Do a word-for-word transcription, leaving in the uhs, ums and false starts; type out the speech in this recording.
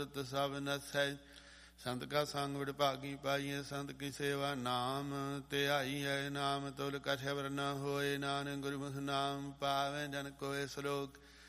ਸਭ ਨਸੈ। ਸੰਤ ਕਾ ਸੰਗ ਵਿਡਭਾਗੀ ਪਾਈਐ, ਸੰਤ ਕੀ ਸੇਵਾ ਨਾਮ ਧਿਆਈ ਹੈ। ਨਾਮ ਤੁਲ ਕਛੈ ਵਰ ਨ ਹੋਏ, ਨਾਨਕ ਗੁਰਮੁਖ ਨਾਮ ਪਾਵੈ ਜਨ ਕੋਇ ਸਲੋਕ।